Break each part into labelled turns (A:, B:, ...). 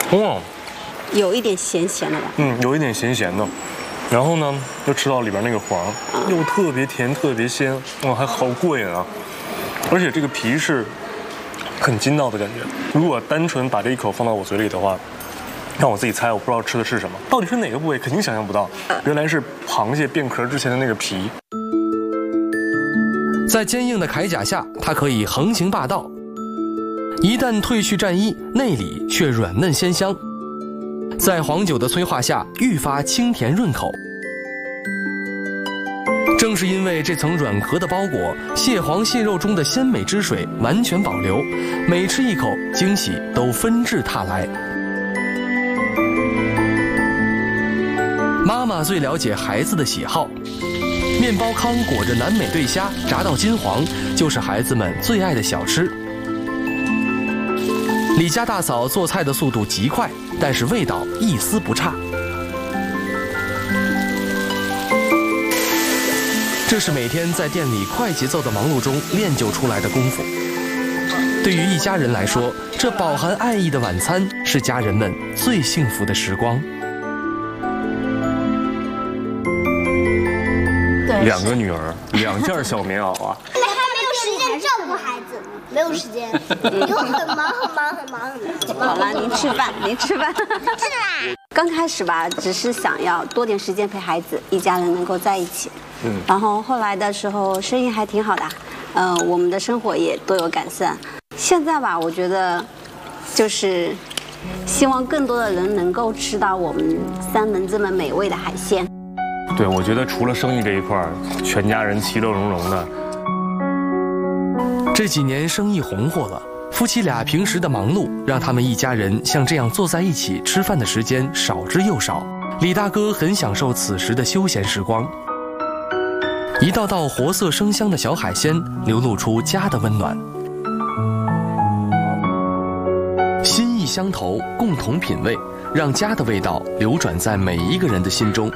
A: 哇，
B: 有一点咸咸的吧？
A: 有一点咸咸的。然后呢，又吃到里边那个黄，又特别甜，特别鲜，哇，还好过瘾啊！而且这个皮是很筋道的感觉。如果单纯把这一口放到我嘴里的话，让我自己猜，我不知道吃的是什么，到底是哪个部位，肯定想象不到。原来是螃蟹变壳之前的那个皮。
C: 在坚硬的铠甲下，它可以横行霸道；一旦褪去战衣，内里却软嫩鲜香。在黄酒的催化下，愈发清甜润口。正是因为这层软壳的包裹，蟹黄蟹肉中的鲜美汁水完全保留，每吃一口，惊喜都纷至沓来。妈妈最了解孩子的喜好，面包糠裹着南美对虾，炸到金黄，就是孩子们最爱的小吃。李家大嫂做菜的速度极快，但是味道一丝不差。这是每天在店里快节奏的忙碌中练就出来的功夫。对于一家人来说，这饱含爱意的晚餐是家人们最幸福的时光。
A: 2个女儿，2件小棉袄啊！
D: 还没有时间照顾孩子，没有时间，以后很忙。
B: 好了，您吃饭。是啦。刚开始吧，只是想要多点时间陪孩子，一家人能够在一起。然后后来的时候，生意还挺好的，我们的生活也都有改善。现在吧，我觉得就是希望更多的人能够吃到我们三门这么美味的海鲜。
A: 对，我觉得除了生意这一块，全家人其乐融融的。
C: 这几年生意红火了，夫妻俩平时的忙碌让他们一家人像这样坐在一起吃饭的时间少之又少。李大哥很享受此时的休闲时光。一道道活色生香的小海鲜流露出家的温暖。心意相投，共同品味，让家的味道流转在每一个人的心中。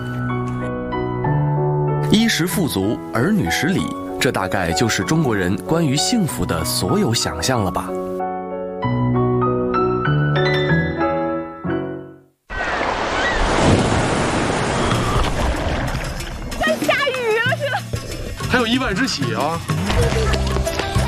C: 衣食富足，儿女十里，这大概就是中国人关于幸福的所有想象了吧。
E: 还有1万只血啊！